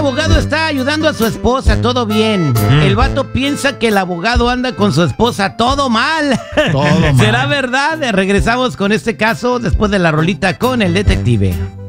El abogado está ayudando a su esposa, todo bien. El vato piensa que el abogado anda con su esposa, todo mal. Todo mal. ¿Será verdad? Regresamos con este caso después de la rolita con el detective.